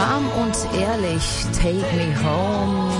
Warm und ehrlich, Take Me Home,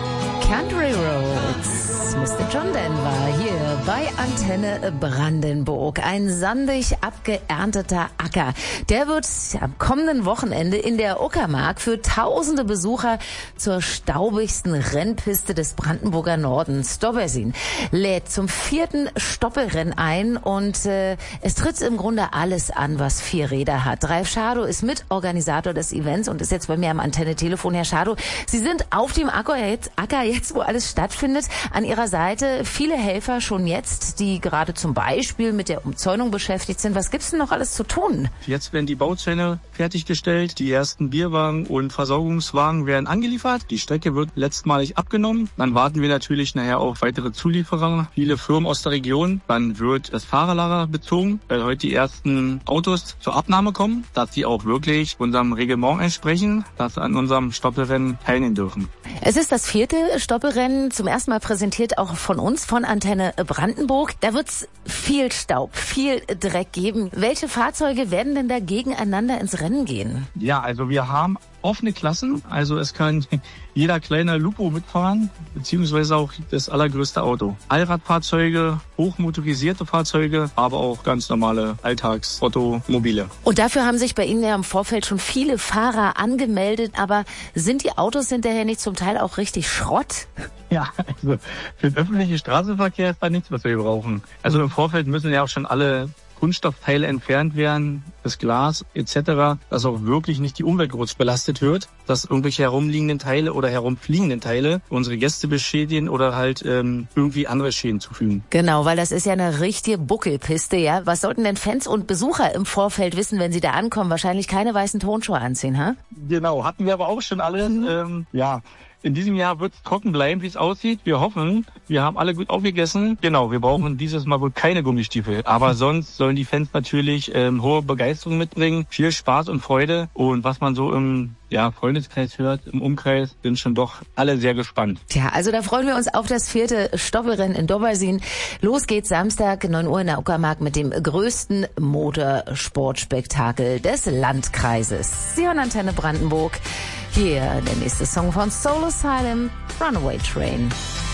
Country Roads. Mr. John Denver hier bei Antenne Brandenburg. Ein sandig abgeernteter Acker. Der wird am kommenden Wochenende in der Uckermark für tausende Besucher zur staubigsten Rennpiste des Brandenburger Nordens. Dobbersin lädt zum 4. Stoppelrennen ein und es tritt im Grunde alles an, was 4 Räder hat. Ralf Schadow ist Mitorganisator des Events und ist jetzt bei mir am Antenne-Telefon. Herr Schadow, Sie sind auf dem Acker jetzt, wo alles stattfindet. An Ihrer Seite viele Helfer schon jetzt, die gerade zum Beispiel mit der Umzäunung beschäftigt sind. Was gibt's denn noch alles zu tun? Jetzt werden die Bauzäune fertiggestellt, die ersten Bierwagen und Versorgungswagen werden angeliefert. Die Strecke wird letztmalig abgenommen. Dann warten wir natürlich nachher auf weitere Zulieferer, viele Firmen aus der Region. Dann wird das Fahrerlager bezogen, weil heute die ersten Autos zur Abnahme kommen, dass sie auch wirklich unserem Reglement entsprechen, dass sie an unserem Stoppelrennen teilnehmen dürfen. Es ist das 4. Stoppelrennen, zum ersten Mal präsentiert auch von uns, von Antenne Brandenburg. Da wird's viel Staub, viel Dreck geben. Welche Fahrzeuge werden denn da gegeneinander ins Rennen gehen? Ja, also wir haben offene Klassen, also es kann jeder kleine Lupo mitfahren, beziehungsweise auch das allergrößte Auto. Allradfahrzeuge, hochmotorisierte Fahrzeuge, aber auch ganz normale Alltagsautomobile. Und dafür haben sich bei Ihnen ja im Vorfeld schon viele Fahrer angemeldet, aber sind die Autos hinterher nicht zum Teil auch richtig Schrott? Ja, also für den öffentlichen Straßenverkehr ist da nichts, was wir brauchen. Also im Vorfeld müssen ja auch schon alle Kunststoffteile entfernt werden, das Glas etc., dass auch wirklich nicht die Umwelt groß belastet wird, dass irgendwelche herumliegenden Teile oder herumfliegenden Teile unsere Gäste beschädigen oder halt irgendwie andere Schäden zufügen. Genau, weil das ist ja eine richtige Buckelpiste, ja. Was sollten denn Fans und Besucher im Vorfeld wissen, wenn sie da ankommen? Wahrscheinlich keine weißen Turnschuhe anziehen, ha? Genau, hatten wir aber auch schon alle. Ja. In diesem Jahr wird es trocken bleiben, wie es aussieht. Wir hoffen, wir haben alle gut aufgegessen. Genau, wir brauchen dieses Mal wohl keine Gummistiefel. Aber sonst sollen die Fans natürlich hohe Begeisterung mitbringen, viel Spaß und Freude. Und was man so im Freundeskreis hört, im Umkreis, sind schon doch alle sehr gespannt. Tja, also da freuen wir uns auf das 4. Stoppelrennen in Dobbersin. Los geht's Samstag, 9 Uhr in der Uckermark mit dem größten Motorsportspektakel des Landkreises. Sie hören Antenne Brandenburg. Hier der nächste Song von Soul Asylum, Runaway Train.